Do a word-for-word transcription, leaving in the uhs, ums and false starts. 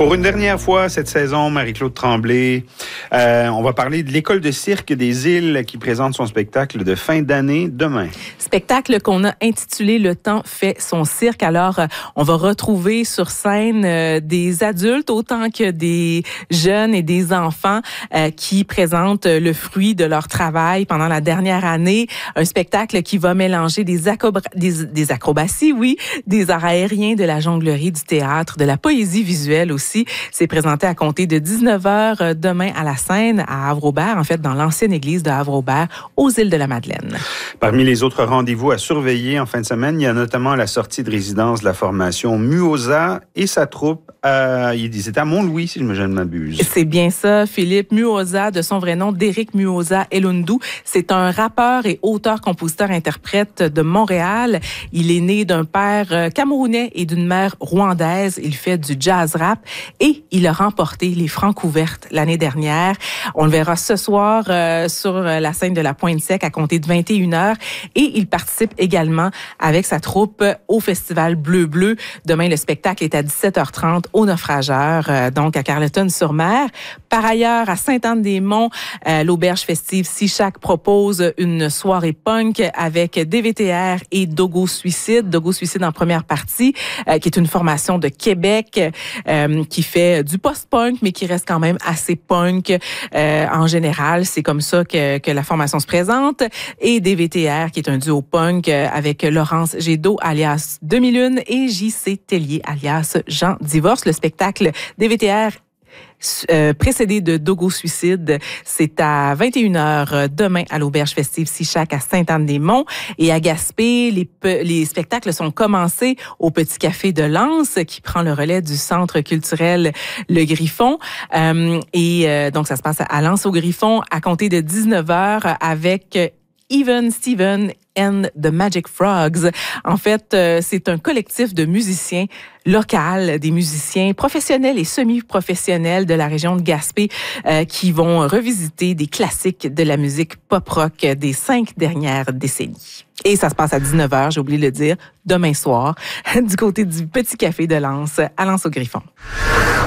Pour une dernière fois cette saison, Marie-Claude Tremblay, euh, on va parler de l'École de cirque des Îles qui présente son spectacle de fin d'année demain. Spectacle qu'on a intitulé « Le temps fait son cirque ». Alors, on va retrouver sur scène euh, des adultes autant que des jeunes et des enfants euh, qui présentent le fruit de leur travail pendant la dernière année. Un spectacle qui va mélanger des, acrobra- des, des acrobaties, oui, des arts aériens, de la jonglerie, du théâtre, de la poésie visuelle aussi. C'est présenté à compter de dix-neuf heures demain à la scène à Havre-Aubert, en fait, dans l'ancienne église de Havre-Aubert, aux îles de la Madeleine. Parmi les autres rendez-vous à surveiller en fin de semaine, il y a notamment la sortie de résidence de la formation Muoza et sa troupe. Euh, ils étaient à Mont-Louis, si je ne m'abuse. C'est bien ça, Philippe. Muoza, de son vrai nom, Derek Muoza Elundu. C'est un rappeur et auteur-compositeur-interprète de Montréal. Il est né d'un père camerounais et d'une mère rwandaise. Il fait du jazz rap et il a remporté les Francouvertes l'année dernière. On le verra ce soir euh, sur la scène de la Pointe-Sec à compter de vingt et une heures. Et il participe également avec sa troupe au Festival Bleu Bleu. Demain, le spectacle est à dix-sept heures trente au Naufrageur, euh, donc à Carleton-sur-Mer. Par ailleurs, à Sainte-Anne-des-Monts, euh, l'auberge festive Sichac propose une soirée punk avec D V T R et Dogo Suicide. Dogo Suicide en première partie, euh, qui est une formation de Québec euh, qui fait du post-punk, mais qui reste quand même assez punk euh, en général. C'est comme ça que, que la formation se présente. Et D V T R, qui est un duo punk euh, avec Laurence Gédot, alias Demi-Lune, et J C Tellier, alias Jean Divorce. Le spectacle D V T R Euh, précédé de Dogo Suicide. C'est à vingt et une heures demain à l'auberge festive Sichac à Sainte-Anne-des-Monts. Et à Gaspé, les, pe- les spectacles sont commencés au Petit Café de Lens, qui prend le relais du Centre culturel Le Griffon. Euh, et euh, donc, ça se passe à Lens au Griffon à compter de dix-neuf heures avec Even Steven and the Magic Frogs. En fait, euh, c'est un collectif de musiciens locaux, des musiciens professionnels et semi-professionnels de la région de Gaspé euh, qui vont revisiter des classiques de la musique pop-rock des cinq dernières décennies. Et ça se passe à dix-neuf heures, j'ai oublié de le dire, demain soir, du côté du Petit Café de Lens, à Lens au Griffon.